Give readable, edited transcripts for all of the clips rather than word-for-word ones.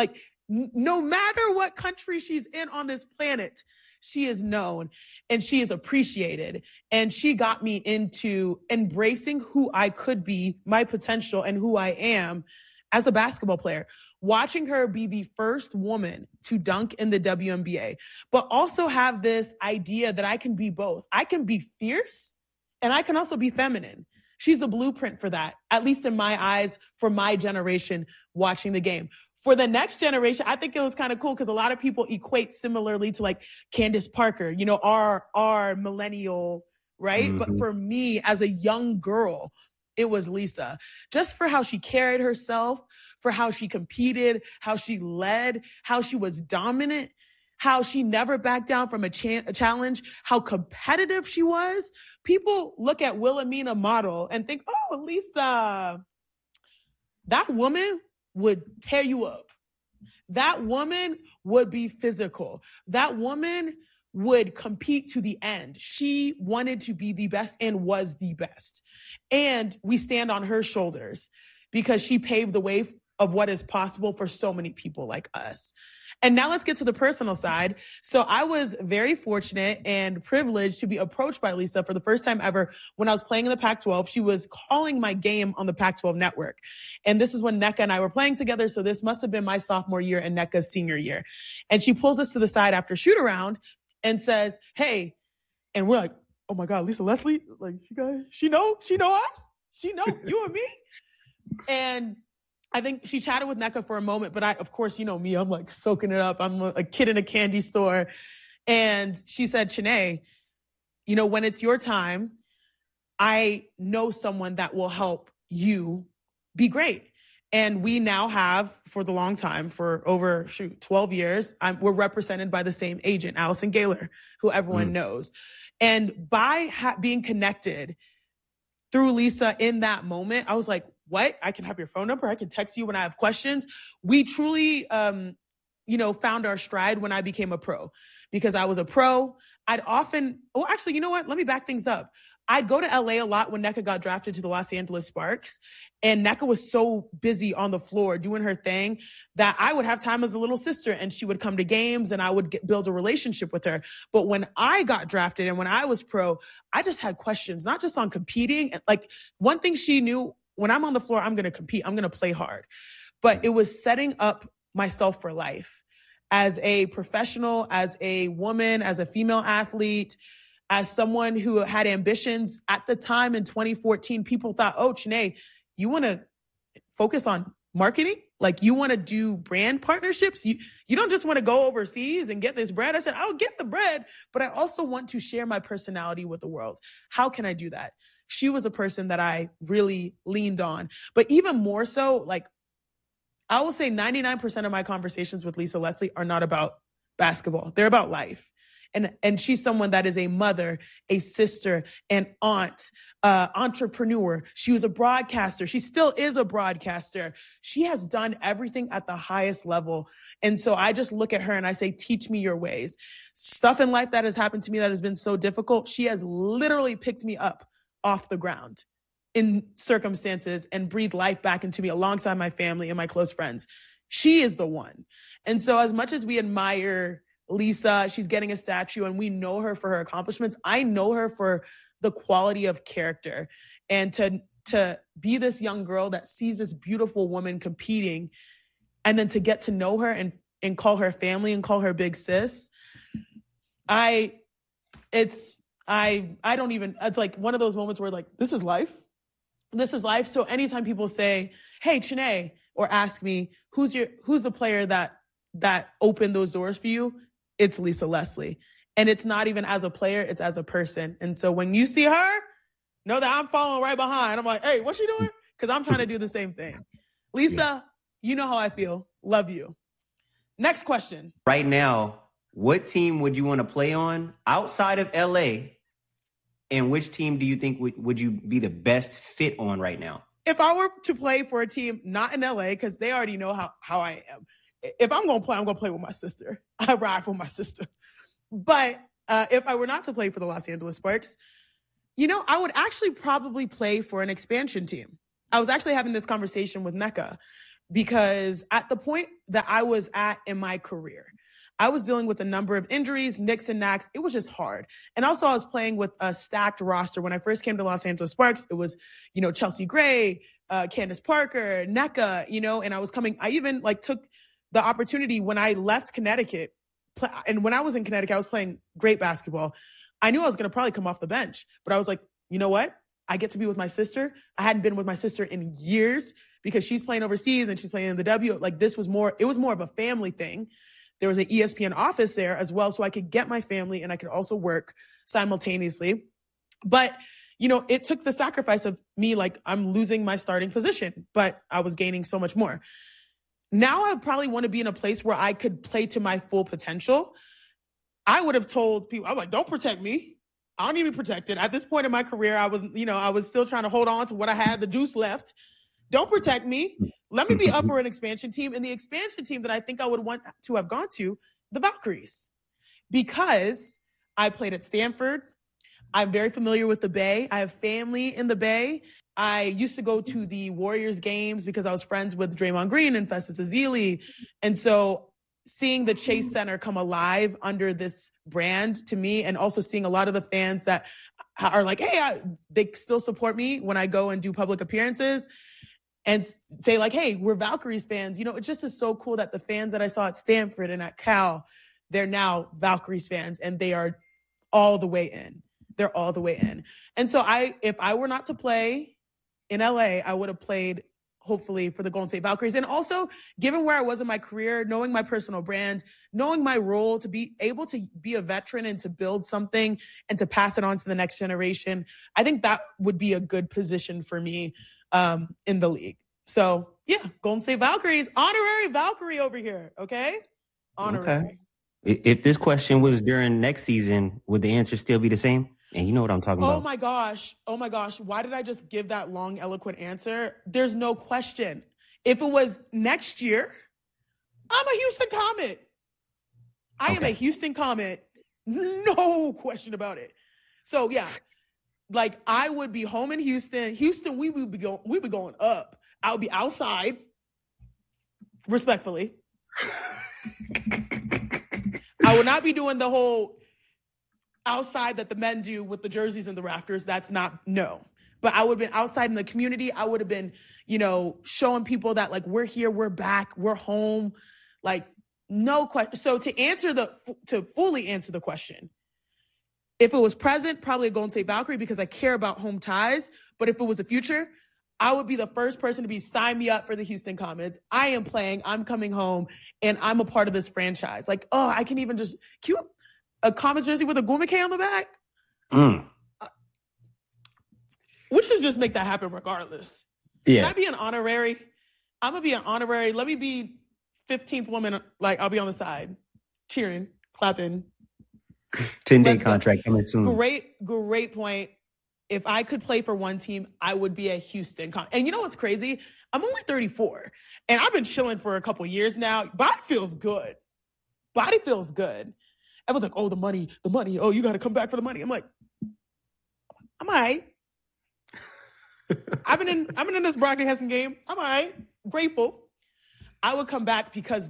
Like, no matter what country she's in on this planet, she is known and she is appreciated. And she got me into embracing who I could be, my potential, and who I am as a basketball player. Watching her be the first woman to dunk in the WNBA, but also have this idea that I can be both. I can be fierce and I can also be feminine. She's the blueprint for that, at least in my eyes, for my generation watching the game. For the next generation, I think it was kind of cool because a lot of people equate similarly to like Candace Parker, you know, our millennial, right? Mm-hmm. But for me, as a young girl, it was Lisa, just for how she carried herself, for how she competed, how she led, how she was dominant, how she never backed down from a challenge, how competitive she was. People look at Wilhelmina Model and think, oh, Lisa, that woman would tear you up. That woman would be physical. That woman would compete to the end. She wanted to be the best and was the best. And we stand on her shoulders because she paved the way of what is possible for so many people like us. And now let's get to the personal side. So I was very fortunate and privileged to be approached by Lisa for the first time ever when I was playing in the Pac-12. She was calling my game on the Pac-12 network. And this is when Nneka and I were playing together. So this must have been my sophomore year and Nneka's senior year. And she pulls us to the side after shoot around and says, hey, and we're like, oh my God, Lisa Leslie, like she know us? She know you and me? And I think she chatted with Nneka for a moment, but of course, you know me, I'm like soaking it up. I'm a kid in a candy store. And she said, Chiney, you know, when it's your time, I know someone that will help you be great. And we now have, for the long time, for over 12 years, we're represented by the same agent, Allison Gaylor, who everyone knows. And by being connected through Lisa in that moment, I was like, what? I can have your phone number. I can text you when I have questions. We truly, found our stride when I became a pro, because I was a pro. Actually, you know what? Let me back things up. I'd go to LA a lot when Nneka got drafted to the Los Angeles Sparks, and Nneka was so busy on the floor doing her thing that I would have time as a little sister, and she would come to games and I would build a relationship with her. But when I got drafted and when I was pro, I just had questions, not just on competing. Like, one thing she knew, when I'm on the floor, I'm going to compete. I'm going to play hard. But it was setting up myself for life as a professional, as a woman, as a female athlete, as someone who had ambitions. At the time in 2014, people thought, oh, Chiney, you want to focus on marketing? Like, you want to do brand partnerships? You don't just want to go overseas and get this bread. I said, I'll get the bread, but I also want to share my personality with the world. How can I do that? She was a person that I really leaned on. But even more so, like, I will say 99% of my conversations with Lisa Leslie are not about basketball. They're about life. And she's someone that is a mother, a sister, an aunt, entrepreneur. She was a broadcaster. She still is a broadcaster. She has done everything at the highest level. And so I just look at her and I say, teach me your ways. Stuff in life that has happened to me that has been so difficult, she has literally picked me up off the ground in circumstances and breathed life back into me alongside my family and my close friends. She is the one. And so as much as we admire Lisa, she's getting a statue and we know her for her accomplishments, I know her for the quality of character. And to be this young girl that sees this beautiful woman competing, and then to get to know her and call her family and call her big sis, it's like one of those moments where, like, this is life. This is life. So anytime people say, hey, Chiney, or ask me, who's the player that opened those doors for you? It's Lisa Leslie. And it's not even as a player, it's as a person. And so when you see her, know that I'm following right behind. I'm like, hey, what's she doing? Because I'm trying to do the same thing. Lisa, You know how I feel. Love you. Next question. Right now, what team would you want to play on outside of LA? And which team do you think would you be the best fit on right now? If I were to play for a team not in LA, because they already know how I am. If I'm going to play with my sister. I ride for my sister. But if I were not to play for the Los Angeles Sparks, I would actually probably play for an expansion team. I was actually having this conversation with Nneka. because at the point that I was at in my career, I was dealing with a number of injuries, nicks and knacks. It was just hard. And also I was playing with a stacked roster. When I first came to Los Angeles Sparks, it was, Chelsea Gray, Candace Parker, Nneka, and I even took the opportunity when I left Connecticut. And when I was in Connecticut, I was playing great basketball. I knew I was going to probably come off the bench, but I was like, you know what? I get to be with my sister. I hadn't been with my sister in years because she's playing overseas and she's playing in the W. It was more of a family thing. There was an ESPN office there as well, so I could get my family and I could also work simultaneously. But, it took the sacrifice of me, I'm losing my starting position, but I was gaining so much more. Now I probably want to be in a place where I could play to my full potential. I would have told people, I'm like, don't protect me. I don't need to be protected. At this point in my career, I was still trying to hold on to what I had, the juice left. Don't protect me. Let me be up for an expansion team. And the expansion team that I think I would want to have gone to, the Valkyries. Because I played at Stanford. I'm very familiar with the Bay. I have family in the Bay. I used to go to the Warriors games because I was friends with Draymond Green and Festus Ezeli. And so seeing the Chase Center come alive under this brand to me, and also seeing a lot of the fans that are like, hey, they still support me when I go and do public appearances and say like, hey, we're Valkyries fans. It just is so cool that the fans that I saw at Stanford and at Cal, they're now Valkyries fans and they are all the way in. They're all the way in. And so if I were not to play in LA, I would have played hopefully for the Golden State Valkyries. And also, given where I was in my career, knowing my personal brand, knowing my role, to be able to be a veteran and to build something and to pass it on to the next generation, I think that would be a good position for me in the league. So, yeah, Golden State Valkyries, honorary Valkyrie over here, okay? Honorary. Okay. If this question was during next season, would the answer still be the same? And you know what I'm talking about. Oh my gosh. Why did I just give that long, eloquent answer? There's no question. If it was next year, I'm a Houston Comet. I am a Houston Comet. No question about it. So yeah, I would be home in Houston. Houston, we would be going up. I would be outside, respectfully. I would not be doing the whole outside that the men do with the jerseys and the rafters. That's no. But I would have been outside in the community. I would have been, showing people that we're here, we're back, we're home. No question. So to fully answer the question, if it was present, probably a Golden State Valkyrie because I care about home ties. But if it was the future, I would be the first person to be sign me up for the Houston Comets. I am playing, I'm coming home, and I'm a part of this franchise. I can even just cue a Comets jersey with a Gwumike on the back. We should just make that happen regardless. Yeah. Can I be an honorary? I'm going to be an honorary. Let me be 15th woman. I'll be on the side, cheering, clapping. 10-day contract coming soon. Great point. If I could play for one team, I would be a Houston. And you know what's crazy? I'm only 34, and I've been chilling for a couple years now. Body feels good. Everyone's like, oh, the money. Oh, you got to come back for the money. I'm like, I'm all right. I've been in this Brockton Hessen game. I'm all right. Grateful. I would come back because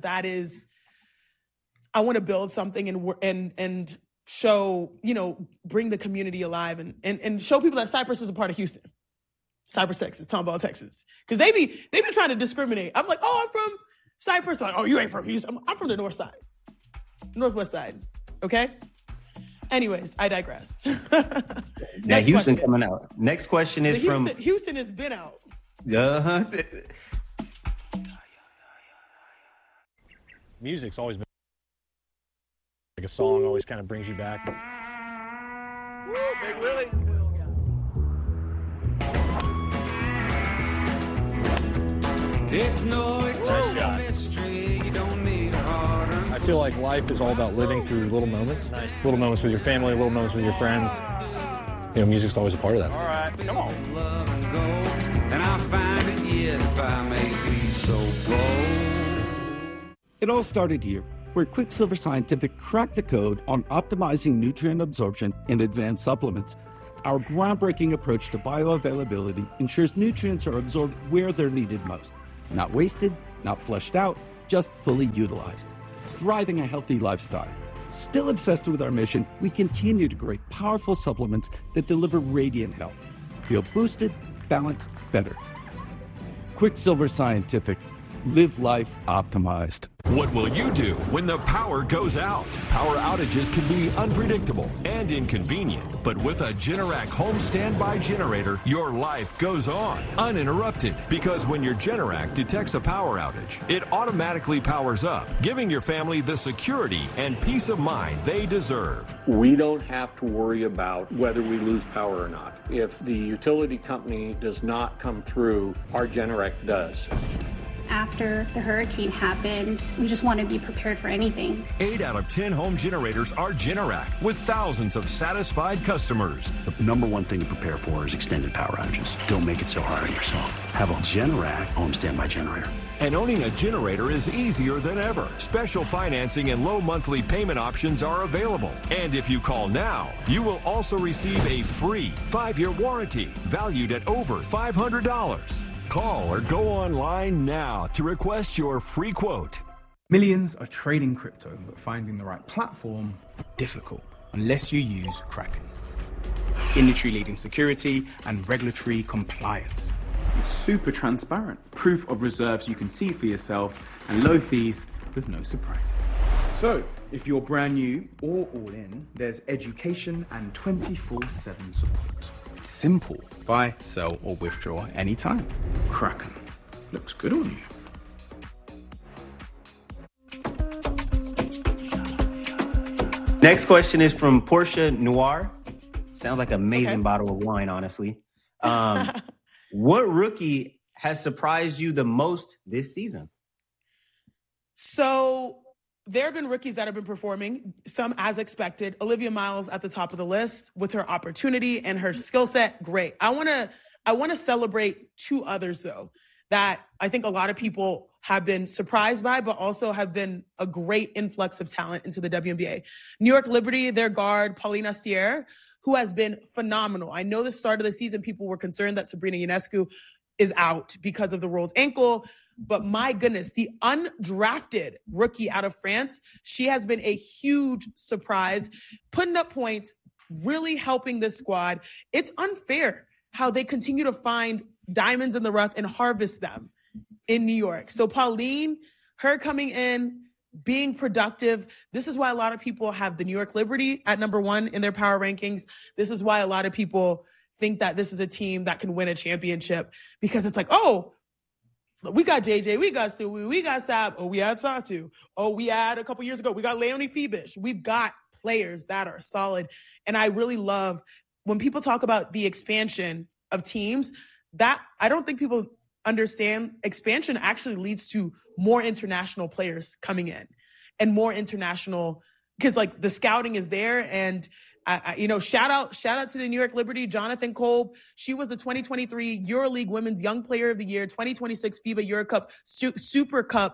I want to build something and show, bring the community alive and show people that Cypress is a part of Houston. Cypress, Texas, Tomball, Texas. Because they be trying to discriminate. I'm like, oh, I'm from Cypress. Like, oh, you ain't from Houston. I'm from the north side. Northwest side. Okay? Anyways, I digress. Now, Houston coming out. Next question is from... Houston has been out. Uh-huh. Music's always been... a song always kind of brings you back. Woo, Big Willie. It's no eternal mystery. You don't need a hard. I feel like life is all about living through little moments. Little moments with your family, little moments with your friends. Music's always a part of that. All right, come on. And I'll find it yet if I may be so bold. It all started here, where Quicksilver Scientific cracked the code on optimizing nutrient absorption in advanced supplements. Our groundbreaking approach to bioavailability ensures nutrients are absorbed where they're needed most, not wasted, not fleshed out, just fully utilized. Thriving a healthy lifestyle. Still obsessed with our mission, we continue to create powerful supplements that deliver radiant health. Feel boosted, balanced, better. Quicksilver Scientific. Live life optimized. What will you do when the power goes out? Power outages can be unpredictable and inconvenient, but with a Generac home standby generator, your life goes on uninterrupted, because when your Generac detects a power outage, it automatically powers up, giving your family the security and peace of mind they deserve. We don't have to worry about whether we lose power or not. If the utility company does not come through, our Generac does. After the hurricane happened, we just want to be prepared for anything. 8 out of 10 home generators are Generac, with thousands of satisfied customers. The number one thing to prepare for is extended power outages. Don't make it so hard on yourself. Have a Generac home standby generator. And owning a generator is easier than ever. Special financing and low monthly payment options are available. And if you call now, you will also receive a free 5-year warranty valued at over $500. Call or go online now to request your free quote. Millions are trading crypto, but finding the right platform, difficult, unless you use Kraken. Industry-leading security and regulatory compliance. It's super transparent, proof of reserves you can see for yourself, and low fees with no surprises. So, if you're brand new or all in, there's education and 24/7 support. It's simple. Buy, sell, or withdraw anytime. Kraken. Looks good on you. Next question is from Portia Noir. Sounds like an amazing bottle of wine, honestly. What rookie has surprised you the most this season? So there have been rookies that have been performing, some as expected. Olivia Miles at the top of the list with her opportunity and her skill set. Great. I want to celebrate 2 others, though, that I think a lot of people have been surprised by, but also have been a great influx of talent into the WNBA. New York Liberty, their guard, Paulina Stier, who has been phenomenal. I know the start of the season, people were concerned that Sabrina Ionescu is out because of the rolled ankle. But my goodness, the undrafted rookie out of France, she has been a huge surprise, putting up points, really helping this squad. It's unfair how they continue to find diamonds in the rough and harvest them in New York. So Pauline, her coming in, being productive. This is why a lot of people have the New York Liberty at number 1 in their power rankings. This is why a lot of people think that this is a team that can win a championship, because it's like, oh, we got JJ, we got Stewie, we got Sab, we had Satu, we had a couple years ago, we got Leonie Fibish. We've got players that are solid. And I really love when people talk about the expansion of teams, that I don't think people understand expansion actually leads to more international players coming in and more international, because like the scouting is there. And shout out to the New York Liberty, Jonathan Kolb. She was the 2023 EuroLeague Women's Young Player of the Year, 2026 FIBA EuroCup Super Cup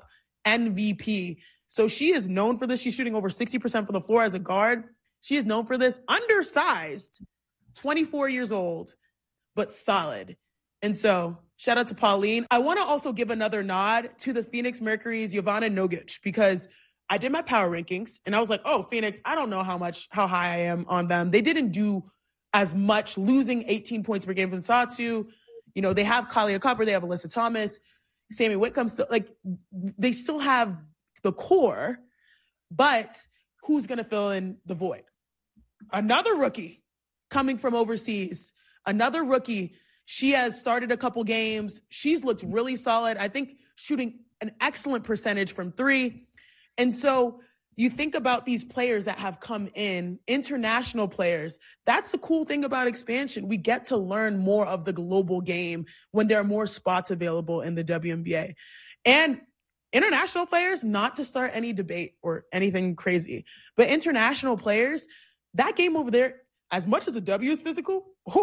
MVP. So she is known for this. She's shooting over 60% from the floor as a guard. She is known for this. Undersized, 24 years old, but solid. And so shout out to Pauline. I want to also give another nod to the Phoenix Mercury's Jovana Nogic, because I did my power rankings and I was like, oh, Phoenix, I don't know how high I am on them. They didn't do as much, losing 18 points per game from Satu. You know, they have Kalia Copper, they have Alyssa Thomas, Sammy Whitcomb. So, like, they still have the core, but who's going to fill in the void? Another rookie coming from overseas, another rookie. She has started a couple games. She's looked really solid. I think shooting an excellent percentage from 3. And so you think about these players that have come in, international players. That's the cool thing about expansion. We get to learn more of the global game when there are more spots available in the WNBA. And international players, not to start any debate or anything crazy, but international players, that game over there, as much as a W is physical,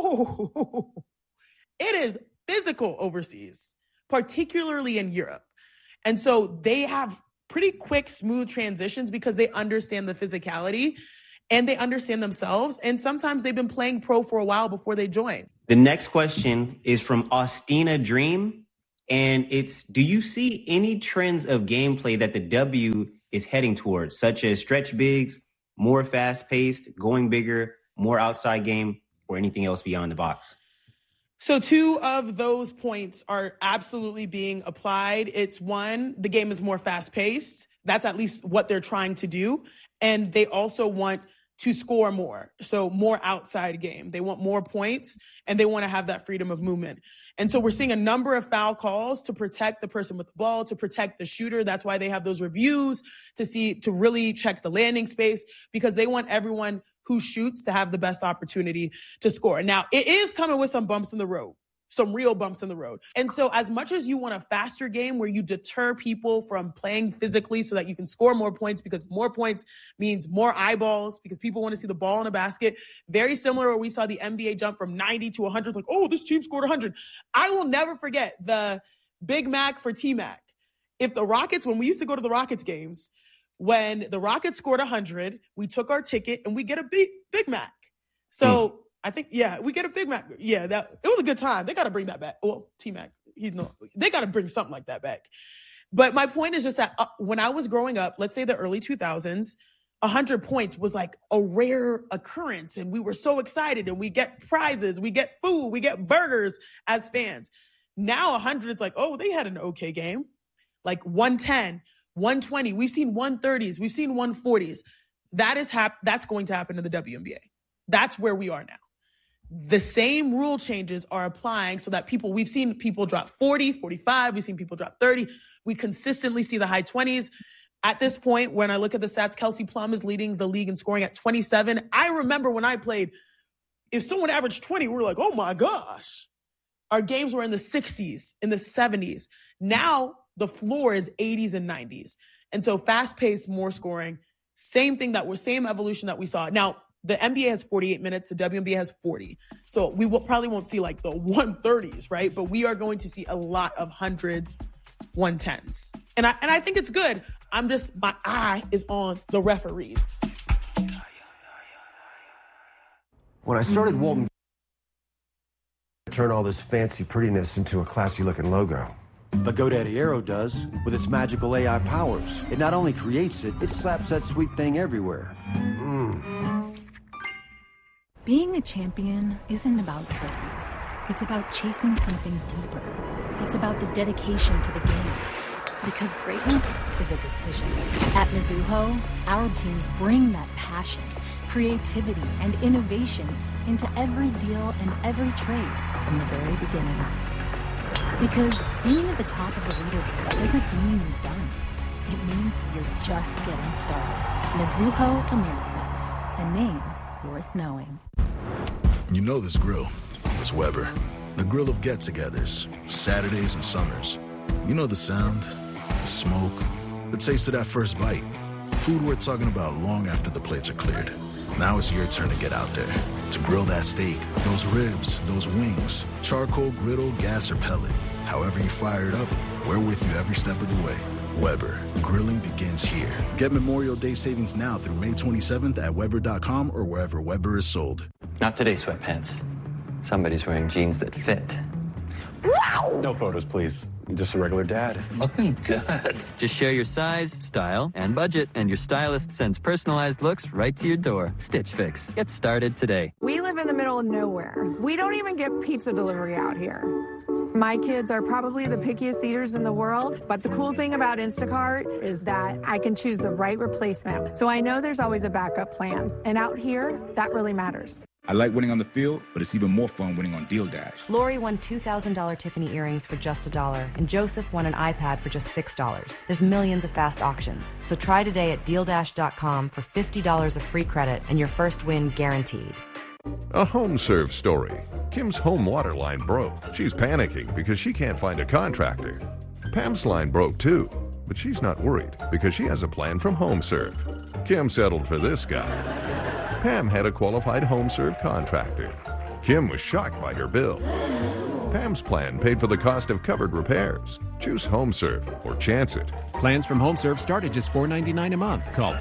it is physical overseas, particularly in Europe. And so they have pretty quick, smooth transitions because they understand the physicality and they understand themselves. And sometimes they've been playing pro for a while before they join. The next question is from Austina Dream. And it's, do you see any trends of gameplay that the W is heading towards, such as stretch bigs, more fast-paced, going bigger, more outside game, or anything else beyond the box? So 2 of those points are absolutely being applied. It's one, the game is more fast-paced. That's at least what they're trying to do. And they also want to score more. So more outside game. They want more points, and they want to have that freedom of movement. And so we're seeing a number of foul calls to protect the person with the ball, to protect the shooter. That's why they have those reviews to really check the landing space, because they want everyone who shoots to have the best opportunity to score. Now, it is coming with some bumps in the road, some real bumps in the road. And so as much as you want a faster game where you deter people from playing physically so that you can score more points, because more points means more eyeballs, because people want to see the ball in a basket. Very similar where we saw the NBA jump from 90 to 100, like, oh, this team scored 100. I will never forget the Big Mac for T-Mac. If the Rockets, when we used to go to the Rockets games, when the Rockets scored 100, we took our ticket and we get a Big Mac. So I think, we get a Big Mac. Yeah, it was a good time. They got to bring that back. Well, T-Mac, they got to bring something like that back. But my point is just that when I was growing up, let's say the early 2000s, 100 points was like a rare occurrence. And we were so excited, and we get prizes, we get food, we get burgers as fans. Now 100 is like, oh, they had an okay game. Like 110, 120. We've seen 130s. We've seen 140s. That's going to happen in the WNBA. That's where we are now. The same rule changes are applying so that we've seen people drop 40, 45. We've seen people drop 30. We consistently see the high 20s. At this point, when I look at the stats, Kelsey Plum is leading the league in scoring at 27. I remember when I played, if someone averaged 20, we were like, oh my gosh. Our games were in the 60s, in the 70s. Now the floor is 80s and 90s. And so fast-paced, more scoring, same evolution that we saw. Now, the NBA has 48 minutes. The WNBA has 40. So we probably won't see like the 130s, right? But we are going to see a lot of hundreds, 110s. And I think it's good. My eye is on the referees. When I started Walton, turn all this fancy prettiness into a classy-looking logo. But GoDaddy Aero does, with its magical AI powers. It not only creates it, it slaps that sweet thing everywhere. Being a champion isn't about trophies. It's about chasing something deeper. It's about the dedication to the game. Because greatness is a decision. At Mizuho, our teams bring that passion, creativity, and innovation into every deal and every trade from the very beginning. Because being at the top of the leaderboard doesn't mean you're done. It means you're just getting started. Mizuho Americas, a name worth knowing. You know this grill. It's Weber. The grill of get-togethers, Saturdays and summers. You know the sound, the smoke, the taste of that first bite. Food worth talking about long after the plates are cleared. Now it's your turn to get out there. To grill that steak, those ribs, those wings, charcoal, griddle, gas, or pellet. However you fire it up, we're with you every step of the way. Weber, grilling begins here. Get Memorial Day savings now through May 27th at Weber.com or wherever Weber is sold. Not today, sweatpants. Somebody's wearing jeans that fit. Wow! No photos, please. I'm just a regular dad. Looking good. Just share your size, style, and budget, and your stylist sends personalized looks right to your door. Stitch Fix. Get started today. We live in the middle of nowhere. We don't even get pizza delivery out here. My kids are probably the pickiest eaters in the world, but the cool thing about Instacart is that I can choose the right replacement. So I know there's always a backup plan. And out here, that really matters. I like winning on the field, but it's even more fun winning on Deal Dash. Lori won $2,000 Tiffany earrings for just $1, and Joseph won an iPad for just $6. There's millions of fast auctions. So try today at DealDash.com for $50 of free credit and your first win guaranteed. A HomeServe story. Kim's home water line broke. She's panicking because she can't find a contractor. Pam's line broke too, but she's not worried because she has a plan from HomeServe. Kim settled for this guy. Pam had a qualified HomeServe contractor. Kim was shocked by her bill. Pam's plan paid for the cost of covered repairs. Choose HomeServe or chance it. Plans from HomeServe start at just $4.99 a month. Call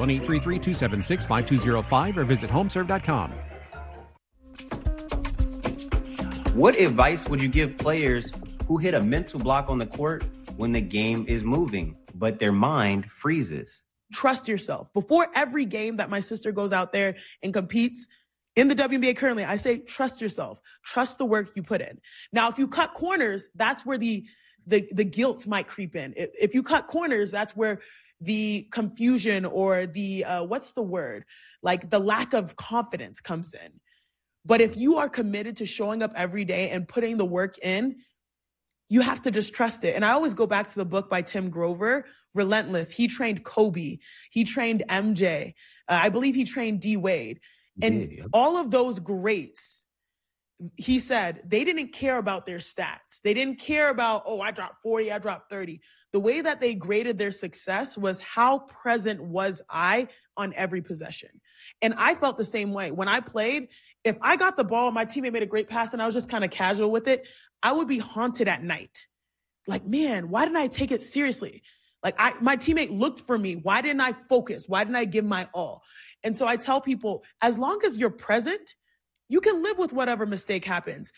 1-833-276-5205 or visit homeserve.com. What advice would you give players who who hit a mental block on the court when the game is moving, but their mind freezes. Trust yourself. Before every game that my sister goes out there and competes in the WNBA currently, I say, trust yourself. Trust the work you put in. Now, if you cut corners, that's where the guilt might creep in. If you cut corners, that's where the confusion or the, like the lack of confidence comes in. But if you are committed to showing up every day and putting the work in, you have to just trust it. And I always go back to the book by Tim Grover, Relentless. He trained Kobe. He trained MJ. I believe he trained D Wade. And all of those greats, he said, they didn't care about their stats. They didn't care about, I dropped 40, I dropped 30. The way that they graded their success was how present was I on every possession. And I felt the same way. When I played, if I got the ball, my teammate made a great pass and I was just kind of casual with it, I would be haunted at night. Like, man, why didn't I take it seriously? Like my teammate looked for me. Why didn't I focus? Why didn't I give my all? And so I tell people, as long as you're present, you can live with whatever mistake happens.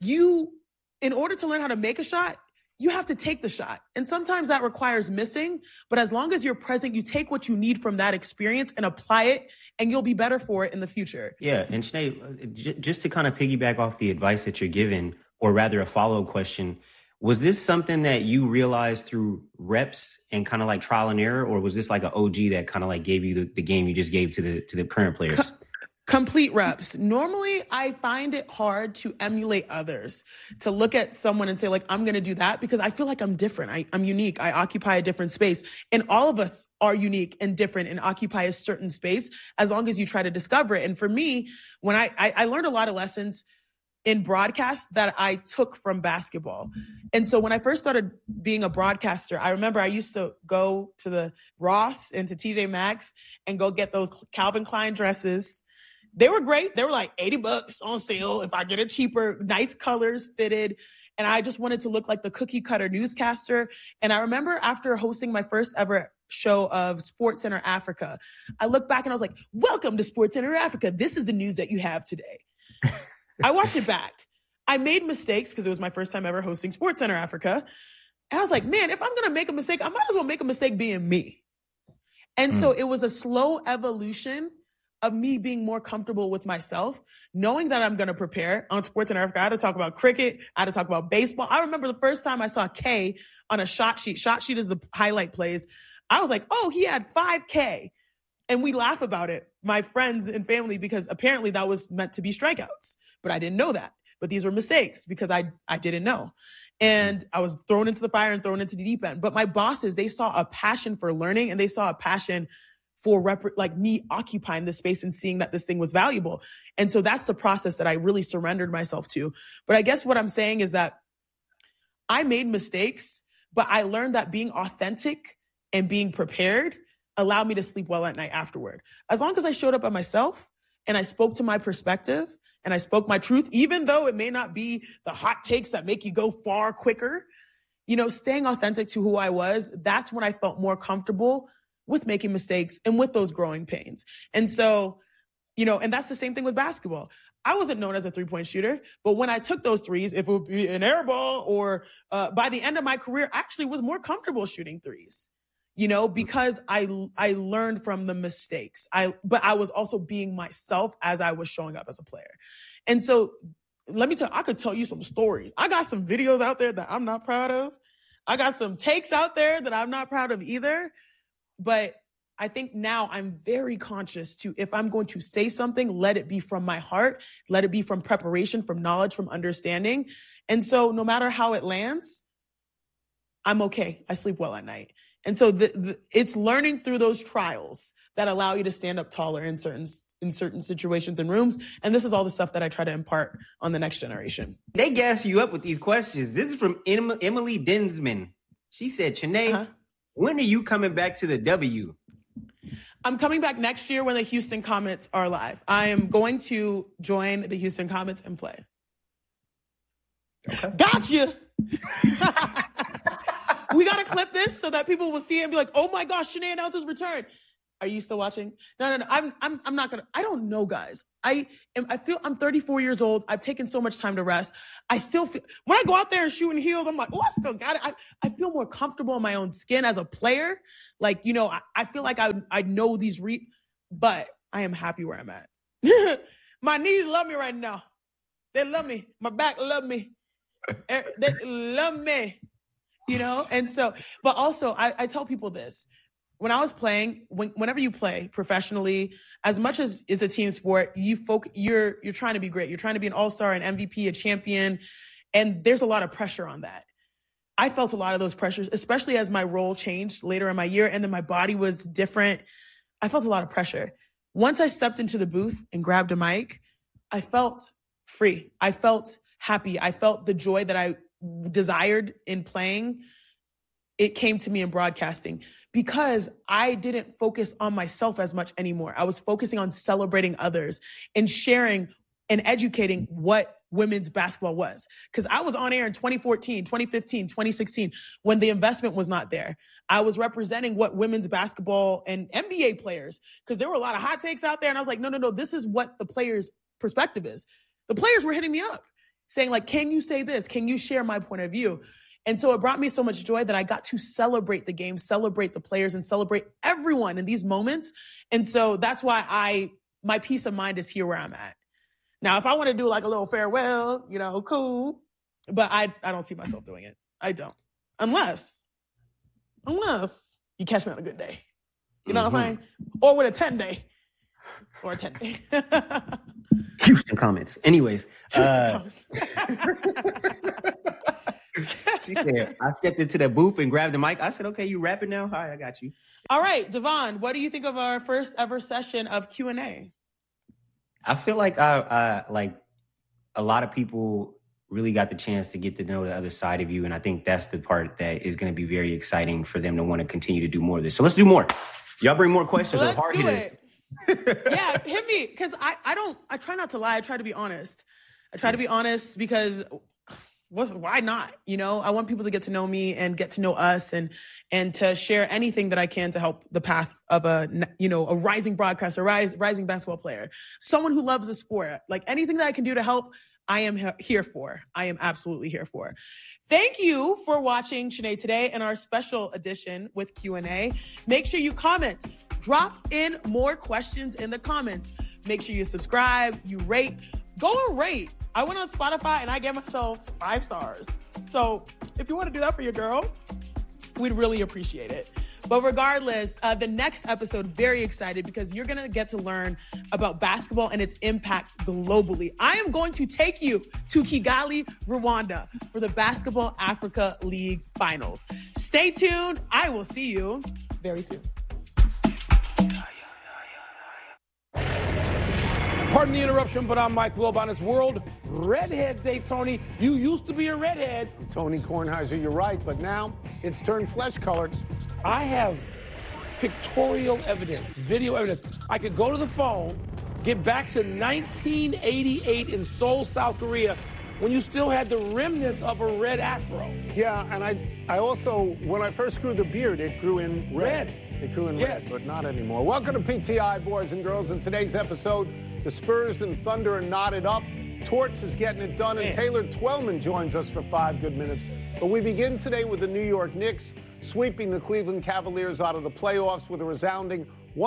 In order to learn how to make a shot, you have to take the shot. And sometimes that requires missing, but as long as you're present, you take what you need from that experience and apply it, and you'll be better for it in the future. Yeah, and Sinead, just to kind of piggyback off the advice that you're giving, or rather a follow-up question, was this something that you realized through reps and kind of like trial and error, or was this like an OG that kind of like gave you the game you just gave to the current players? Complete reps. Normally, I find it hard to emulate others, to look at someone and say, like, I'm going to do that, because I feel like I'm different. I'm unique. I occupy a different space. And all of us are unique and different and occupy a certain space as long as you try to discover it. And for me, when I learned a lot of lessons in broadcast that I took from basketball. And so when I first started being a broadcaster, I remember I used to go to the Ross and to TJ Maxx and go get those Calvin Klein dresses. They were great. They were like $80 on sale. If I get it cheaper, nice colors, fitted. And I just wanted to look like the cookie cutter newscaster. And I remember after hosting my first ever show of SportsCenter Africa, I looked back and I was like, welcome to SportsCenter Africa. This is the news that you have today. I watched it back. I made mistakes because it was my first time ever hosting SportsCenter Africa. And I was like, man, if I'm going to make a mistake, I might as well make a mistake being me. And so it was a slow evolution of me being more comfortable with myself, knowing that I'm going to prepare on SportsCenter Africa. I had to talk about cricket. I had to talk about baseball. I remember the first time I saw K on a shot sheet. Shot sheet is the highlight plays. I was like, oh, he had 5K. And we laugh about it, my friends and family, because apparently that was meant to be strikeouts. But I didn't know that. But these were mistakes because I didn't know. And I was thrown into the fire and thrown into the deep end. But my bosses, they saw a passion for learning, and they saw a passion for like me occupying this space and seeing that this thing was valuable. And so that's the process that I really surrendered myself to. But I guess what I'm saying is that I made mistakes, but I learned that being authentic and being prepared allowed me to sleep well at night afterward. As long as I showed up at myself and I spoke to my perspective and I spoke my truth, even though it may not be the hot takes that make you go far quicker, staying authentic to who I was, that's when I felt more comfortable with making mistakes and with those growing pains. And so, and that's the same thing with basketball. I wasn't known as a three-point shooter, but when I took those threes, if it would be an air ball or by the end of my career, I actually was more comfortable shooting threes, because I learned from the mistakes. But I was also being myself as I was showing up as a player. And so let me tell you, I could tell you some stories. I got some videos out there that I'm not proud of. I got some takes out there that I'm not proud of either. But I think now I'm very conscious to, if I'm going to say something, let it be from my heart, let it be from preparation, from knowledge, from understanding. And so no matter how it lands, I'm okay. I sleep well at night. And so it's learning through those trials that allow you to stand up taller in certain situations and rooms. And this is all the stuff that I try to impart on the next generation. They gas you up with these questions. This is from Emily Dinsman. She said, Sinead, when are you coming back to the W? I'm coming back next year when the Houston Comets are live. I am going to join the Houston Comets and play. Okay. Gotcha! We got to clip this so that people will see it and be like, oh my gosh, Sinead announced his return. Are you still watching? No. I'm not gonna. I don't know, guys. I feel I'm 34 years old. I've taken so much time to rest. I still feel when I go out there and shoot in heels, I'm like, oh, I still got it. I feel more comfortable in my own skin as a player. Like, you know, I feel like I know these but I am happy where I'm at. My knees love me right now. They love me. My back love me. They love me. You know? And so, but also I tell people this. When I was playing, whenever you play professionally, as much as it's a team sport, you're trying to be great. You're trying to be an all-star, an MVP, a champion, and there's a lot of pressure on that. I felt a lot of those pressures, especially as my role changed later in my year, and then my body was different. I felt a lot of pressure. Once I stepped into the booth and grabbed a mic, I felt free. I felt happy. I felt the joy that I desired in playing. It came to me in broadcasting. Because I didn't focus on myself as much anymore. I was focusing on celebrating others and sharing and educating what women's basketball was. Because I was on air in 2014, 2015, 2016, when the investment was not there. I was representing what women's basketball and NBA players, because there were a lot of hot takes out there. And I was like, no, this is what the players' perspective is. The players were hitting me up saying like, can you say this? Can you share my point of view? And so it brought me so much joy that I got to celebrate the game, celebrate the players, and celebrate everyone in these moments. And so that's why my peace of mind is here where I'm at. Now, if I want to do like a little farewell, you know, cool. But I don't see myself doing it. I don't. Unless you catch me on a good day. You know what I'm saying? Or with a 10-day. Or a 10-day. Houston comments. Anyways. She said, I stepped into the booth and grabbed the mic. I said, okay, you rapping now? All right, I got you. All right, Devon, what do you think of our first ever session of Q&A? I feel like like a lot of people really got the chance to get to know the other side of you. And I think that's the part that is going to be very exciting for them to want to continue to do more of this. So let's do more. Y'all bring more questions. Let's do it. Yeah, hit me. Because I try not to lie. I try to be honest. I try to be honest because why not? You know, I want people to get to know me and get to know us and to share anything that I can to help the path of a rising broadcaster, rising basketball player, someone who loves the sport. Like anything that I can do to help, I am here for. I am absolutely here for. Thank you for watching Sinead Today and our special edition with Q&A. Make sure you comment. Drop in more questions in the comments. Make sure you subscribe, you rate. Go and rate. I went on Spotify and I gave myself 5 stars. So if you want to do that for your girl, we'd really appreciate it. But regardless, the next episode, very excited because you're going to get to learn about basketball and its impact globally. I am going to take you to Kigali, Rwanda for the Basketball Africa League Finals. Stay tuned. I will see you very soon. Pardon the interruption, but I'm Mike Wilbon. It's World Redhead Day, Tony. You used to be a redhead. Tony Kornheiser, you're right, but now it's turned flesh-colored. I have pictorial evidence, video evidence. I could go to the phone, get back to 1988 in Seoul, South Korea, when you still had the remnants of a red afro. Yeah, and I also, when I first grew the beard, it grew in red. It grew in red, but not anymore. Welcome to PTI, boys and girls. In today's episode, the Spurs and Thunder are knotted up. Torts is getting it done, and Taylor Twellman joins us for 5 good minutes. But we begin today with the New York Knicks sweeping the Cleveland Cavaliers out of the playoffs with a resounding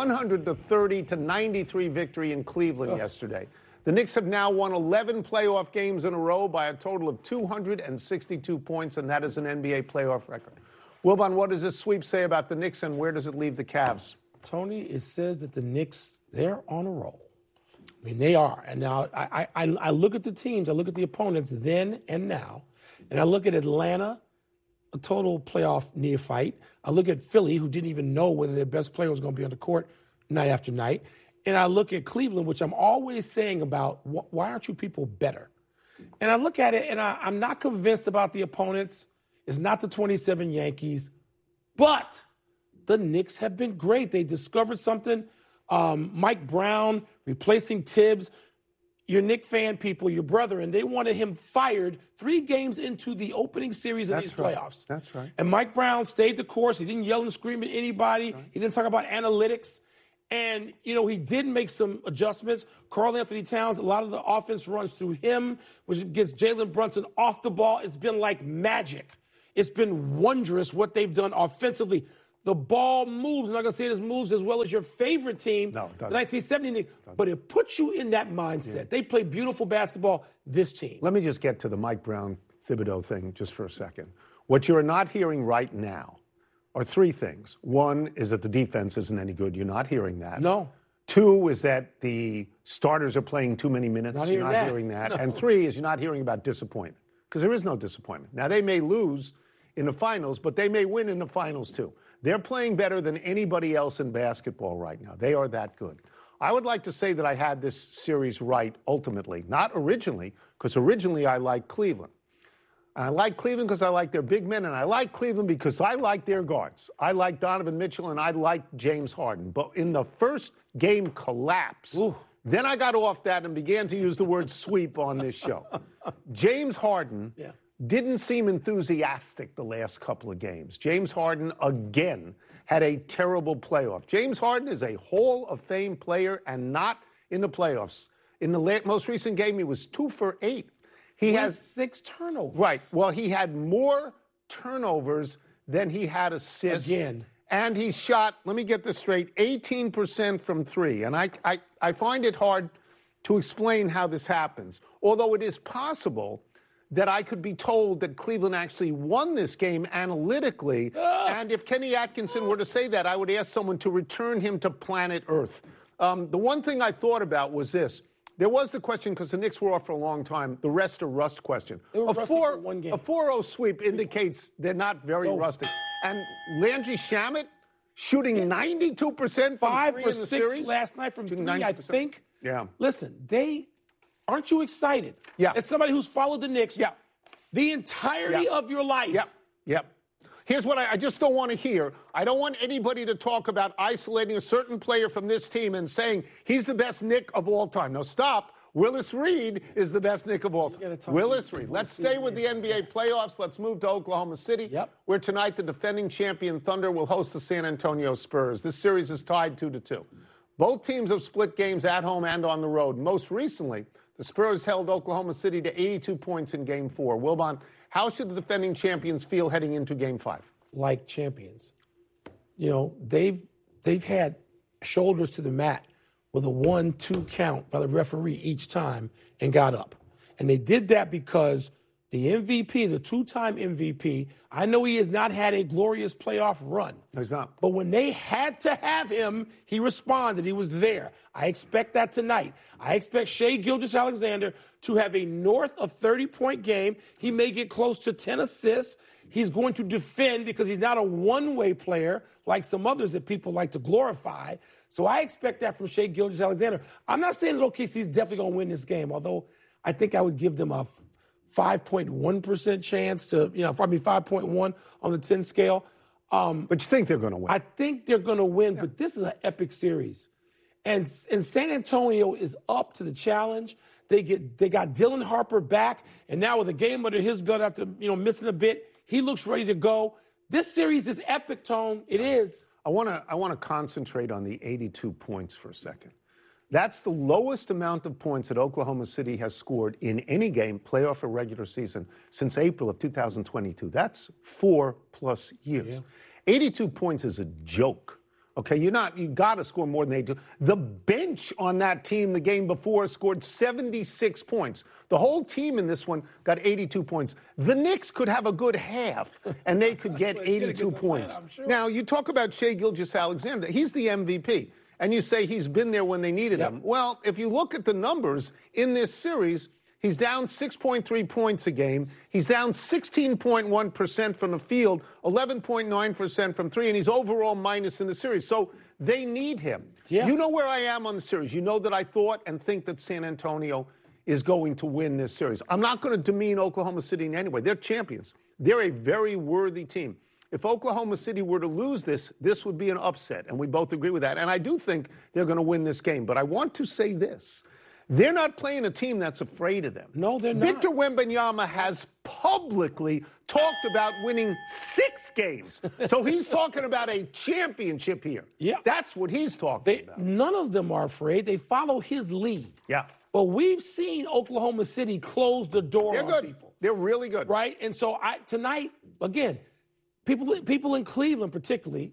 130-93 victory in Cleveland yesterday. The Knicks have now won 11 playoff games in a row by a total of 262 points, and that is an NBA playoff record. Wilbon, what does this sweep say about the Knicks, and where does it leave the Cavs? Tony, it says that the Knicks, they're on a roll. I mean, they are. And now I look at the teams, I look at the opponents then and now, and I look at Atlanta, a total playoff neophyte. I look at Philly, who didn't even know whether their best player was going to be on the court night after night. And I look at Cleveland, which I'm always saying about, why aren't you people better? And I look at it, and I'm not convinced about the opponents. It's not the 27 Yankees, but the Knicks have been great. They discovered something. Mike Brown replacing Tibbs. Your Knick fan people, your brother, and they wanted him fired 3 games into the opening series of these playoffs. That's right. And Mike Brown stayed the course. He didn't yell and scream at anybody. He didn't talk about analytics. And, he did make some adjustments. Karl Anthony Towns, a lot of the offense runs through him, which gets Jalen Brunson off the ball. It's been like magic. It's been wondrous what they've done offensively. The ball moves. I'm not going to say it moves as well as your favorite team, the 1970, but it puts you in that mindset. Yeah. They play beautiful basketball, this team. Let me just get to the Mike Brown-Thibodeau thing just for a second. What you're not hearing right now are three things. One is that the defense isn't any good. You're not hearing that. No. Two is that the starters are playing too many minutes. You're not hearing that. No. And three is you're not hearing about disappointment, because there is no disappointment. Now, they may lose in the finals, but they may win in the finals too. They're playing better than anybody else in basketball right now. They are that good. I would like to say that I had this series right ultimately, not originally, because originally I liked Cleveland. And I like Cleveland because I like their big men, and I like Cleveland because I like their guards. I like Donovan Mitchell, and I like James Harden. But in the first game collapse, then I got off that and began to use the word sweep on this show. James Harden didn't seem enthusiastic the last couple of games. James Harden, again, had a terrible playoff. James Harden is a Hall of Fame player and not in the playoffs. In the most recent game, he was 2 for 8. He has 6 turnovers. Right. Well, he had more turnovers than he had assists. Again. And he shot, let me get this straight, 18% from 3. And I find it hard to explain how this happens. Although it is possible that I could be told that Cleveland actually won this game analytically. And if Kenny Atkinson were to say that, I would ask someone to return him to planet Earth. The one thing I thought about was this. There was the question, because the Knicks were off for a long time, the rest or rust question. They were rusty for one game. A 4-0 sweep indicates they're not very rusty. And Landry Shamet shooting 92% from 5 3 for in the 6 series? last night from 3, 90%. I think. Yeah. Listen, aren't you excited? Yeah. As somebody who's followed the Knicks the entirety of your life. Yep. Here's what I just don't want to hear. I don't want anybody to talk about isolating a certain player from this team and saying he's the best Knick of all time. No, stop. Willis Reed is the best Knick of all time. Willis Reed. Let's stay with the NBA playoffs. Let's move to Oklahoma City, where tonight the defending champion Thunder will host the San Antonio Spurs. This series is tied 2-2. Both teams have split games at home and on the road. Most recently, the Spurs held Oklahoma City to 82 points in Game 4. Wilbon, how should the defending champions feel heading into Game 5? Like champions. They've had shoulders to the mat with a 1-2 count by the referee each time and got up. And they did that because the MVP, the 2-time MVP, I know he has not had a glorious playoff run. No, he's not. But when they had to have him, he responded. He was there. I expect that tonight. I expect Shai Gilgeous-Alexander to have a north of 30-point game. He may get close to 10 assists. He's going to defend because he's not a one-way player like some others that people like to glorify. So I expect that from Shai Gilgeous-Alexander. I'm not saying that OKC's definitely going to win this game, although I think I would give them a 5.1% chance to, 5.1 on the 10 scale. But you think they're going to win? I think they're going to win, but this is an epic series. And San Antonio is up to the challenge. They got Dylan Harper back, and now with a game under his belt after, missing a bit, he looks ready to go. This series is epic, Tone. It is. I want to concentrate on the 82 points for a second. That's the lowest amount of points that Oklahoma City has scored in any game, playoff or regular season, since April of 2022. That's 4+ years. Yeah. 82 points is a joke. Okay, you got to score more than 82. The bench on that team the game before scored 76 points. The whole team in this one got 82 points. The Knicks could have a good half, and they could get 82 points. Sure. Now, you talk about Shai Gilgeous-Alexander. He's the MVP, and you say he's been there when they needed him. Well, if you look at the numbers in this series, he's down 6.3 points a game. He's down 16.1% from the field, 11.9% from 3, and he's overall minus in the series. So they need him. Yeah. You know where I am on the series. You know that I thought and think that San Antonio is going to win this series. I'm not going to demean Oklahoma City in any way. They're champions. They're a very worthy team. If Oklahoma City were to lose this would be an upset, and we both agree with that. And I do think they're going to win this game. But I want to say this. They're not playing a team that's afraid of them. No, they're not. Victor Wembanyama has publicly talked about winning 6 games. So he's talking about a championship here. Yeah. That's what he's talking about. None of them are afraid. They follow his lead. Yeah. But we've seen Oklahoma City close the door They're on good. people. They're really good. Right? And so tonight, again, people in Cleveland particularly,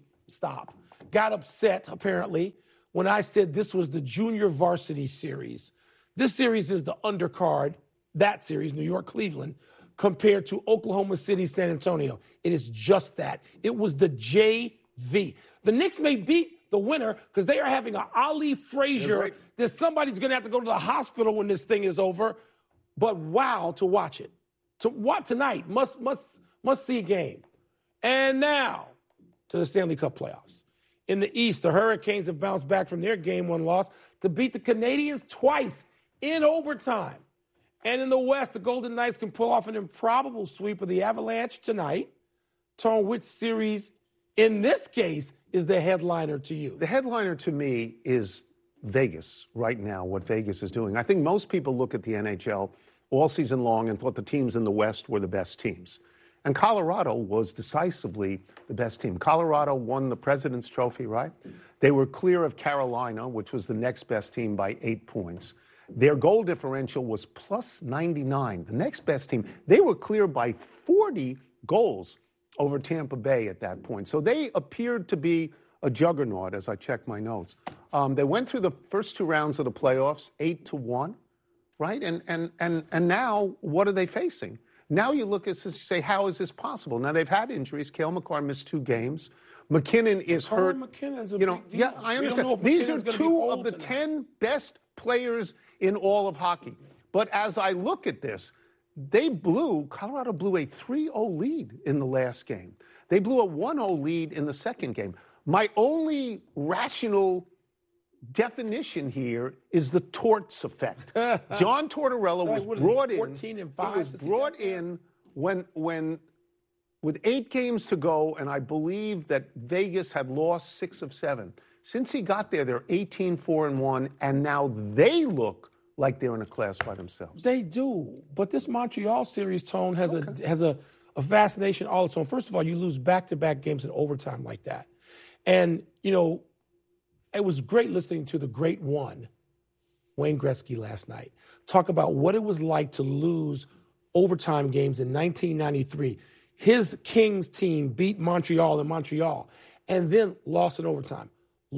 got upset, apparently, when I said this was the junior varsity series. This series is the undercard, that series, New York, Cleveland, compared to Oklahoma City, San Antonio. It is just that. It was the JV. The Knicks may beat the winner because they are having an Ali Frazier that somebody's going to have to go to the hospital when this thing is over. But wow, to watch it. To watch tonight, must see game. And now to the Stanley Cup playoffs. In the East, the Hurricanes have bounced back from their Game 1 loss to beat the Canadiens twice in overtime. And in the West, the Golden Knights can pull off an improbable sweep of the Avalanche tonight. Tone, which series, in this case, is the headliner to you? The headliner to me is Vegas right now, what Vegas is doing. I think most people look at the NHL all season long and thought the teams in the West were the best teams. And Colorado was decisively the best team. Colorado won the President's Trophy, right? They were clear of Carolina, which was the next best team, by 8 points. Their goal differential was plus 99. The next best team, they were clear by 40 goals over Tampa Bay at that point. So they appeared to be a juggernaut, as I checked my notes. They went through the first 2 rounds of the playoffs, 8-1, right? And now, what are they facing? Now you look at this and say, how is this possible? Now they've had injuries. Cale Makar missed 2 games. McKinnon is hurt. McKinnon's a big deal. deal. I understand. These are 2 of the 10 best players in all of hockey. But as I look at this, Colorado blew a 3-0 lead in the last game. They blew a 1-0 lead in the second game. My only rational definition here is the Torts effect. John Tortorella was brought in. 14 and 5. He was brought in when with 8 games to go, and I believe that Vegas had lost 6 of 7. Since he got there, they're 18-4-1, and now they look like they're in a class by themselves. They do, but this Montreal series, Tone, has a fascination all its own. First of all, you lose back-to-back games in overtime like that, and it was great listening to the great one, Wayne Gretzky, last night, talk about what it was like to lose overtime games in 1993. His Kings team beat Montreal in Montreal and then lost in overtime. And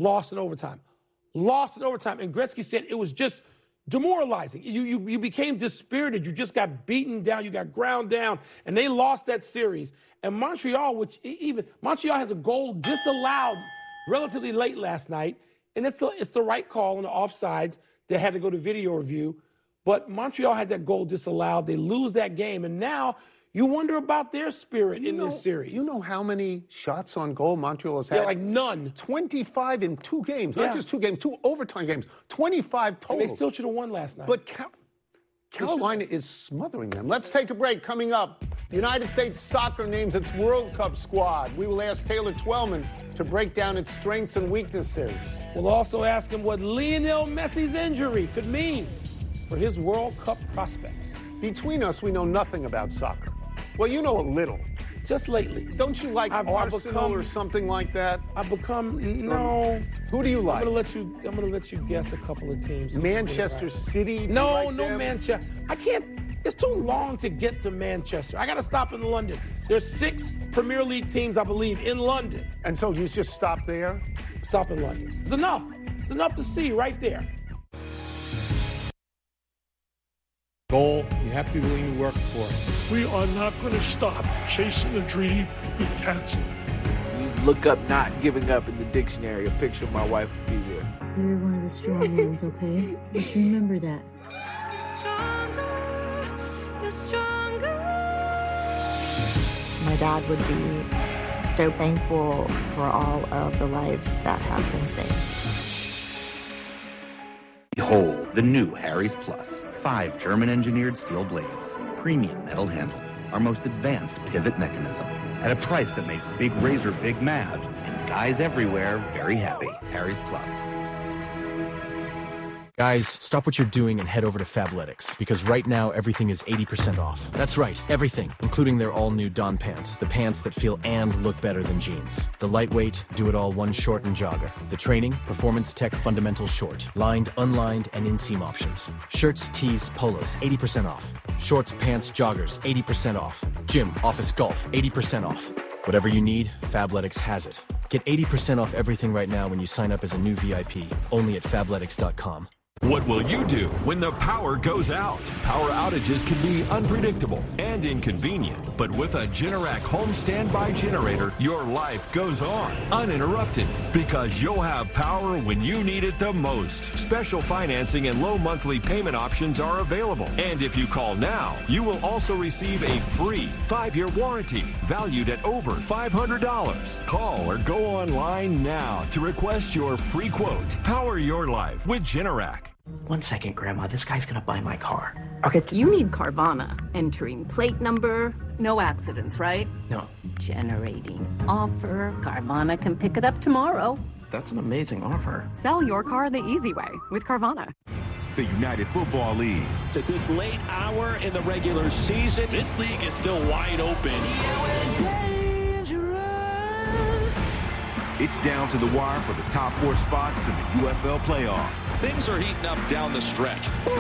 Gretzky said it was just demoralizing. You became dispirited. You just got beaten down. You got ground down. And they lost that series. And Montreal, Montreal has a goal disallowed relatively late last night. And it's the right call on the offsides. They had to go to video review. But Montreal had that goal disallowed. They lose that game. And now you wonder about their spirit in this series. You know how many shots on goal Montreal has had? Yeah, like none. 25 in 2 games. Not just 2 games, 2 overtime games. 25 total. And they still should have won last night. But Carolina is smothering them. Let's take a break. Coming up, the United States Soccer names its World Cup squad. We will ask Taylor Twellman to break down its strengths and weaknesses. We'll also ask him what Lionel Messi's injury could mean for his World Cup prospects. Between us, we know nothing about soccer. Well, you know a little. Just lately. Don't you like Arsenal or something like that? No. Who do you like? I'm gonna let you guess a couple of teams. Manchester City? No, Manchester. I can't. It's too long to get to Manchester. I got to stop in London. There's 6 Premier League teams, I believe, in London. And so you just stop there? Stop in London. It's enough. It's enough to see right there. Goal, you have to really work for it. We are not going to stop chasing a dream with cancer. You look up not giving up in the dictionary, a picture of my wife would be there. You're one of the strong ones, okay? Just remember that. You're stronger. My dad would be so thankful for all of the lives that have been saved. Behold, the new Harry's Plus. 5 German-engineered steel blades, premium metal handle, our most advanced pivot mechanism, at a price that makes Big Razor big mad, and guys everywhere very happy. Harry's Plus. Guys, stop what you're doing and head over to Fabletics, because right now everything is 80% off. That's right, everything, including their all-new Don Pant, the pants that feel and look better than jeans. The lightweight, do-it-all one short and jogger. The training, performance tech fundamental short, lined, unlined, and inseam options. Shirts, tees, polos, 80% off. Shorts, pants, joggers, 80% off. Gym, office, golf, 80% off. Whatever you need, Fabletics has it. Get 80% off everything right now when you sign up as a new VIP, only at Fabletics.com. What will you do when the power goes out? Power outages can be unpredictable and inconvenient, but with a Generac home standby generator, your life goes on uninterrupted because you'll have power when you need it the most. Special financing and low monthly payment options are available. And if you call now, you will also receive a free 5-year warranty valued at over $500. Call or go online now to request your free quote. Power your life with Generac. 1 second, Grandma. This guy's gonna buy my car. Okay. You need Carvana. Entering plate number. No accidents, right? No. Generating offer. Carvana can pick it up tomorrow. That's an amazing offer. Sell your car the easy way with Carvana. The United Football League. At this late hour in the regular season, this league is still wide open. It's down to the wire for the top 4 spots in the UFL playoff. Things are heating up down the stretch. What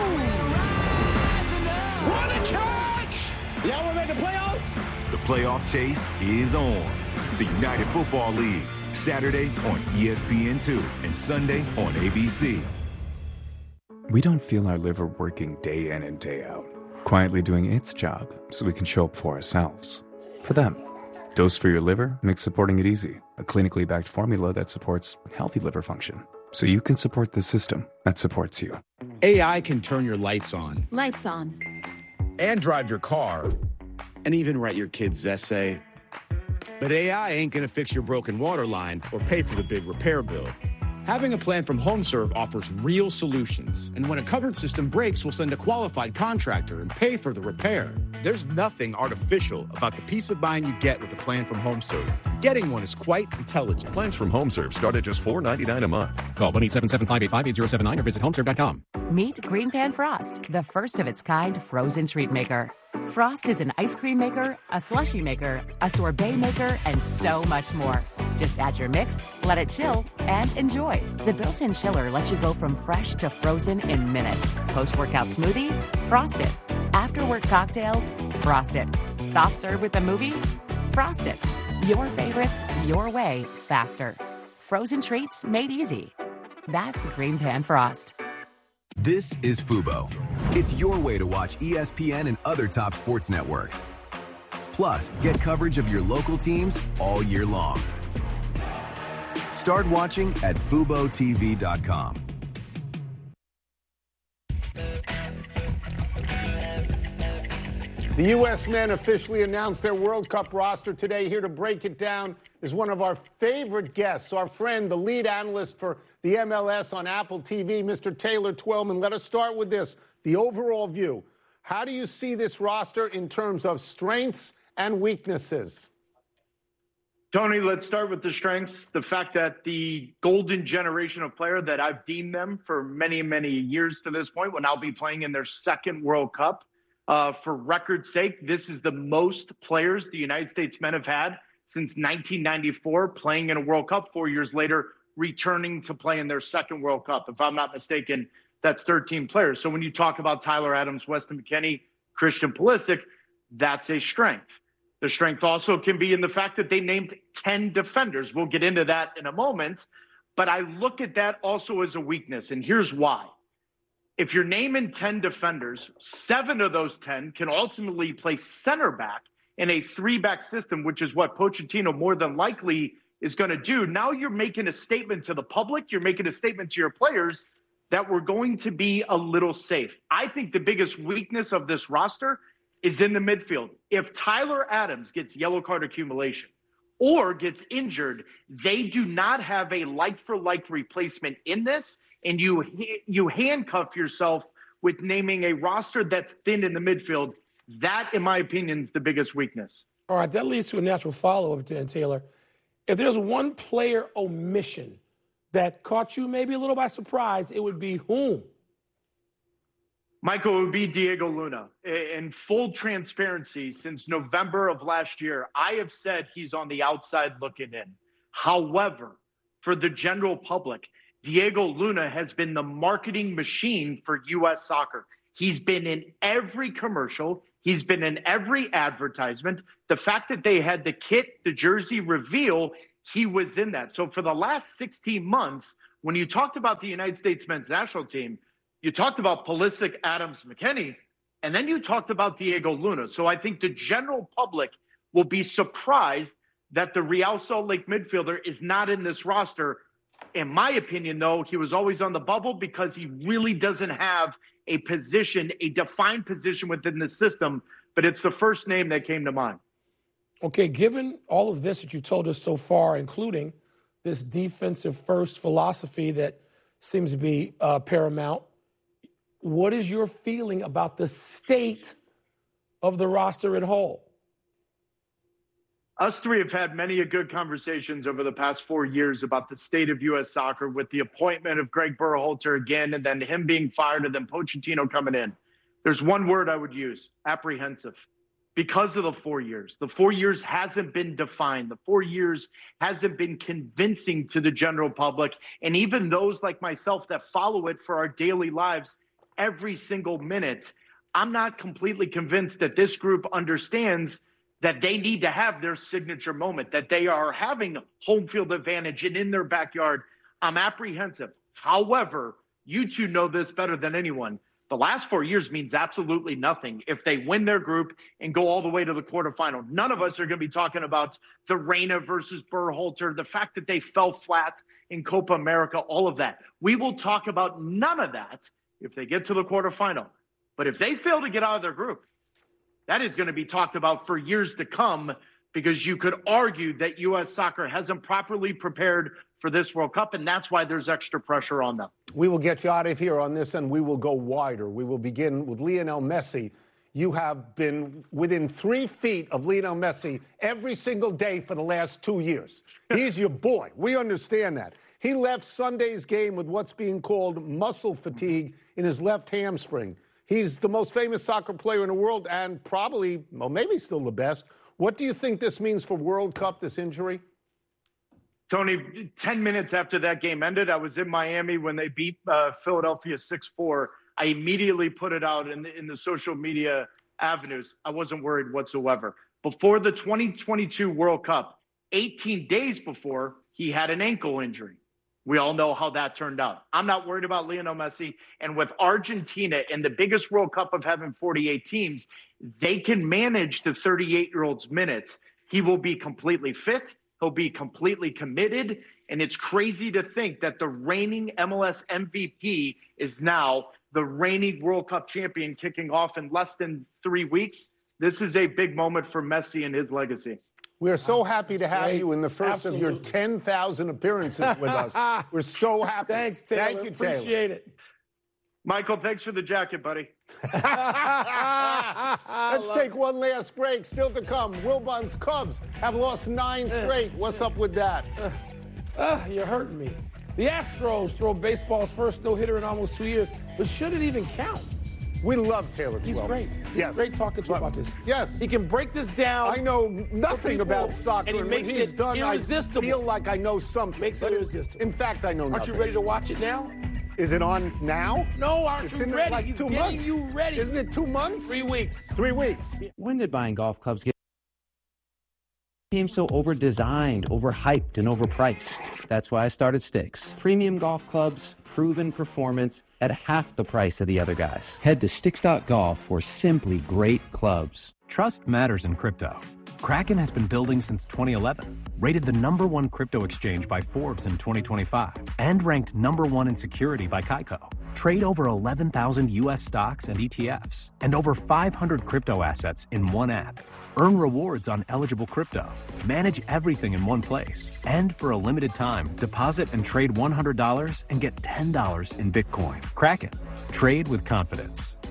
a catch! Y'all want to make the playoffs? The playoff chase is on. The United Football League, Saturday on ESPN2 and Sunday on ABC. We don't feel our liver working day in and day out, quietly doing its job so we can show up for ourselves. For them. Dose for your liver makes supporting it easy. A clinically backed formula that supports healthy liver function. So you can support the system that supports you. AI can turn your lights on. Lights on. And drive your car. And even write your kid's essay. But AI ain't gonna fix your broken water line or pay for the big repair bill. Having a plan from HomeServe offers real solutions. And when a covered system breaks, we'll send a qualified contractor and pay for the repair. There's nothing artificial about the peace of mind you get with a plan from HomeServe. Getting one is quite intelligent. Plans from HomeServe start at just $4.99 a month. Call 1-877-585-8079 or visit HomeServe.com. Meet Green Pan Frost, the first of its kind frozen treat maker. Frost is an ice cream maker, a slushie maker, a sorbet maker, and so much more. Just add your mix, let it chill, and enjoy. The built-in chiller lets you go from fresh to frozen in minutes. Post-workout smoothie? Frost it. After-work cocktails? Frost it. Soft serve with a movie? Frost it. Your favorites, your way, faster. Frozen treats made easy. That's Green Pan Frost. This is Fubo. It's your way to watch ESPN and other top sports networks. Plus, get coverage of your local teams all year long. Start watching at FuboTV.com. The U.S. men officially announced their World Cup roster today. Here to break it down is one of our favorite guests, our friend, the lead analyst for the MLS on Apple TV, Mr. Taylor Twellman. Let us start with this, the overall view. How do you see this roster in terms of strengths and weaknesses? Tony, let's start with the strengths. The fact that the golden generation of player that I've deemed them for many, many years to this point will now be playing in their second World Cup. For record's sake, this is the most players the United States men have had since 1994 playing in a World Cup, 4 years later returning to play in their second World Cup. If I'm not mistaken, that's 13 players. So when you talk about Tyler Adams, Weston McKennie, Christian Pulisic, that's a strength. The strength also can be in the fact that they named 10 defenders. We'll get into that in a moment. But I look at that also as a weakness, and here's why. If you're naming 10 defenders, 7 of those 10 can ultimately play center back in a 3-back system, which is what Pochettino more than likely is going to do. Now you're making a statement to the public. You're making a statement to your players that we're going to be a little safe. I think the biggest weakness of this roster is in the midfield. If Tyler Adams gets yellow card accumulation or gets injured, they do not have a like-for-like replacement in this, and you handcuff yourself with naming a roster that's thin in the midfield. That, in my opinion, is the biggest weakness. All right, that leads to a natural follow-up then, Taylor. If there's one player omission that caught you maybe a little by surprise, it would be whom? Michael, it would be Diego Luna. In full transparency, since November of last year, I have said he's on the outside looking in. However, for the general public, Diego Luna has been the marketing machine for U.S. soccer. He's been in every commercial. He's been in every advertisement. The fact that they had the kit, the jersey reveal, he was in that. So for the last 16 months, when you talked about the United States men's national team, you talked about Pulisic, Adams, McKennie, and then you talked about Diego Luna. So I think the general public will be surprised that the Real Salt Lake midfielder is not in this roster. In my opinion, though, he was always on the bubble because he really doesn't have a position, a defined position within the system, but it's the first name that came to mind. Okay, given all of this that you told us so far, including this defensive first philosophy that seems to be paramount, what is your feeling about the state of the roster in whole? Us three have had many a good conversations over the past 4 years about the state of U.S. soccer with the appointment of Greg Berhalter again, and then him being fired, and then Pochettino coming in. There's one word I would use: apprehensive. Because of the 4 years. The 4 years hasn't been defined. The 4 years hasn't been convincing to the general public. And even those like myself that follow it for our daily lives every single minute, I'm not completely convinced that this group understands that they need to have their signature moment, that they are having home field advantage and in their backyard. I'm apprehensive. However, you two know this better than anyone. The last 4 years means absolutely nothing if they win their group and go all the way to the quarterfinal. None of us are going to be talking about the Reina versus Berhalter, the fact that they fell flat in Copa America, all of that. We will talk about none of that if they get to the quarterfinal. But if they fail to get out of their group, that is going to be talked about for years to come, because you could argue that U.S. soccer hasn't properly prepared for this World Cup, and that's why there's extra pressure on them. We will get you out of here on this, and we will go wider. We will begin with Lionel Messi. You have been within 3 feet of Lionel Messi every single day for the last 2 years. He's your boy. We understand that. He left Sunday's game with what's being called muscle fatigue in his left hamstring. He's the most famous soccer player in the world and probably, well, maybe still the best. What do you think this means for World Cup, this injury? Tony, 10 minutes after that game ended, I was in Miami when they beat Philadelphia 6-4. I immediately put it out in the social media avenues. I wasn't worried whatsoever. Before the 2022 World Cup, 18 days before, he had an ankle injury. We all know how that turned out. I'm not worried about Lionel Messi. And with Argentina in the biggest World Cup of having 48 teams, they can manage the 38-year-old's minutes. He will be completely fit. He'll be completely committed. And it's crazy to think that the reigning MLS MVP is now the reigning World Cup champion, kicking off in less than 3 weeks. This is a big moment for Messi and his legacy. We're so happy to have you in the first of your 10,000 appearances with us. We're so happy. Thanks, Taylor. Thank you, Taylor. Appreciate it. Michael, thanks for the jacket, buddy. Let's take one last break. Still to come, Wilbon's Cubs have lost 9 straight. What's up with that? You're hurting me. The Astros throw baseball's first no-hitter in almost 2 years, but should it even count? We love Taylor. He's great. Yes. Great talking to you about this. Yes. He can break this down. I know nothing about soccer. And he makes it irresistible. I feel like I know something. Makes it irresistible. In fact, I know nothing. Aren't you ready to watch it now? Is it on now? No, aren't you ready? Like He's 2 getting months. you ready. Isn't it 2 months? 3 weeks. 3 weeks. When did buying golf clubs get so over-designed, overhyped, and overpriced? That's why I started Sticks. Premium golf clubs, proven performance at half the price of the other guys. Head to Sticks.golf for simply great clubs. Trust matters in crypto. Kraken has been building since 2011, rated the #1 crypto exchange by Forbes in 2025, and ranked #1 in security by Kaiko. Trade over 11,000 U.S. stocks and ETFs, and over 500 crypto assets in one app. Earn rewards on eligible crypto. Manage everything in one place. And for a limited time, deposit and trade $100 and get $10 in Bitcoin. Kraken. Trade with confidence.